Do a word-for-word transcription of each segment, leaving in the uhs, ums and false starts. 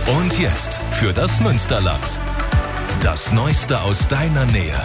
Und jetzt für das Münsterland. Das Neueste aus deiner Nähe.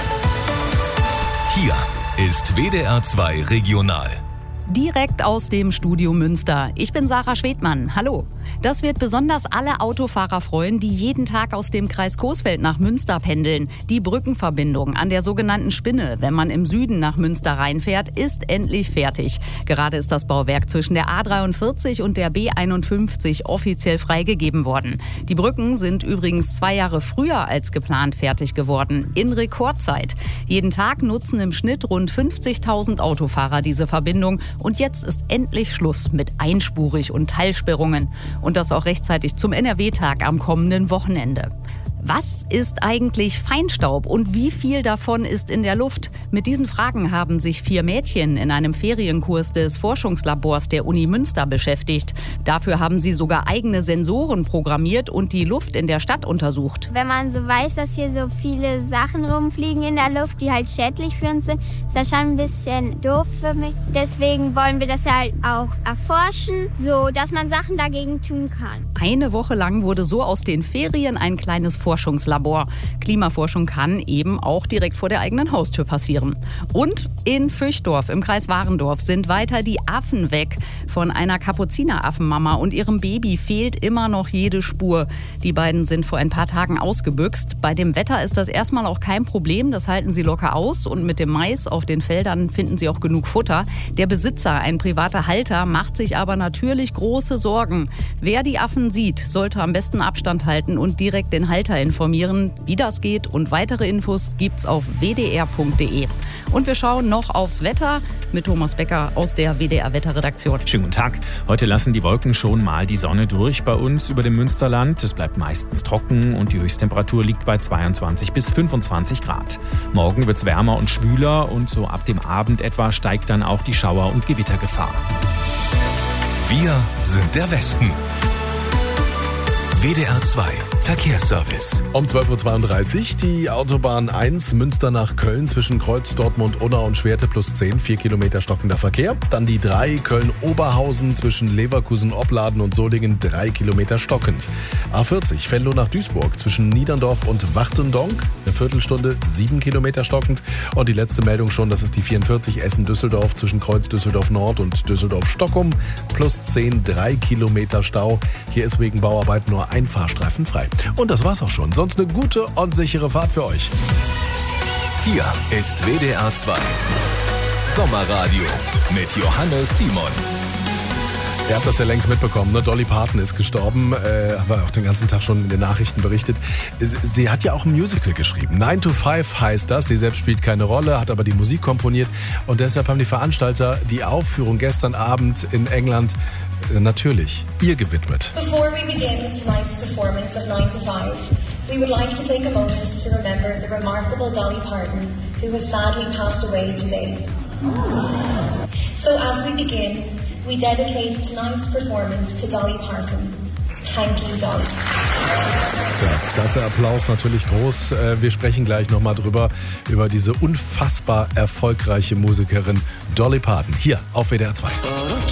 Hier ist W D R zwei Regional. Direkt aus dem Studio Münster. Ich bin Sarah Schwedmann. Hallo. Das wird besonders alle Autofahrer freuen, die jeden Tag aus dem Kreis Coesfeld nach Münster pendeln. Die Brückenverbindung an der sogenannten Spinne, wenn man im Süden nach Münster reinfährt, ist endlich fertig. Gerade ist das Bauwerk zwischen der A dreiundvierzig und der B einundfünfzig offiziell freigegeben worden. Die Brücken sind übrigens zwei Jahre früher als geplant fertig geworden. In Rekordzeit. Jeden Tag nutzen im Schnitt rund fünfzigtausend Autofahrer diese Verbindung. Und jetzt ist endlich Schluss mit einspurig und Teilsperrungen. Und das auch rechtzeitig zum N R W-Tag am kommenden Wochenende. Was ist eigentlich Feinstaub und wie viel davon ist in der Luft? Mit diesen Fragen haben sich vier Mädchen in einem Ferienkurs des Forschungslabors der Uni Münster beschäftigt. Dafür haben sie sogar eigene Sensoren programmiert und die Luft in der Stadt untersucht. Wenn man so weiß, dass hier so viele Sachen rumfliegen in der Luft, die halt schädlich für uns sind, ist das schon ein bisschen doof für mich. Deswegen wollen wir das halt auch erforschen, so dass man Sachen dagegen tun kann. Eine Woche lang wurde so aus den Ferien ein kleines Forschungslabor. Klimaforschung kann eben auch direkt vor der eigenen Haustür passieren. Und in Füchdorf im Kreis Warendorf sind weiter die Affen weg. Von einer Kapuzineraffenmama und ihrem Baby fehlt immer noch jede Spur. Die beiden sind vor ein paar Tagen ausgebüxt. Bei dem Wetter ist das erstmal auch kein Problem. Das halten sie locker aus. Und mit dem Mais auf den Feldern finden sie auch genug Futter. Der Besitzer, ein privater Halter, macht sich aber natürlich große Sorgen. Wer die Affen sieht, sollte am besten Abstand halten und direkt den Halter informieren. Wie das geht und weitere Infos gibt's auf w d r punkt d e. Und wir schauen noch aufs Wetter mit Thomas Becker aus der W D R-Wetterredaktion. Schönen guten Tag. Heute lassen die Wolken schon mal die Sonne durch bei uns über dem Münsterland. Es bleibt meistens trocken und die Höchsttemperatur liegt bei zweiundzwanzig bis fünfundzwanzig Grad. Morgen wird's wärmer und schwüler und so ab dem Abend etwa steigt dann auch die Schauer- und Gewittergefahr. Wir sind der Westen. W D R zwei Verkehrsservice. Um zwölf Uhr zweiunddreißig die Autobahn eins Münster nach Köln zwischen Kreuz, Dortmund, Unna und Schwerte plus zehn, vier Kilometer stockender Verkehr. Dann die drei Köln-Oberhausen zwischen Leverkusen, Opladen und Solingen, drei Kilometer stockend. A vierzig Venlo nach Duisburg zwischen Niederndorf und Wachtendonk, eine Viertelstunde, sieben Kilometer stockend. Und die letzte Meldung schon, das ist die vierundvierzig Essen-Düsseldorf zwischen Kreuz Düsseldorf Nord und Düsseldorf-Stockholm, plus zehn, drei Kilometer Stau. Hier ist wegen Bauarbeit nur ein Fahrstreifen frei. Und das war's auch schon. Sonst eine gute und sichere Fahrt für euch. Hier ist W D R zwei Sommerradio mit Johannes Simon. Ihr habt das ja längst mitbekommen, ne? Dolly Parton ist gestorben, äh, haben wir auch den ganzen Tag schon in den Nachrichten berichtet. Sie hat ja auch ein Musical geschrieben. nine to five heißt das. Sie selbst spielt keine Rolle, hat aber die Musik komponiert. Und deshalb haben die Veranstalter die Aufführung gestern Abend in England äh, natürlich ihr gewidmet. Before we begin tonight's performance of nine to five, we would like to take a moment to remember the remarkable Dolly Parton, who has sadly passed away today. So as we begin, we dedicate tonight's performance to Dolly Parton. Thank you, Dolly. Ja, da ist der Applaus natürlich groß. Wir sprechen gleich nochmal drüber, über diese unfassbar erfolgreiche Musikerin Dolly Parton. Hier auf W D R zwei.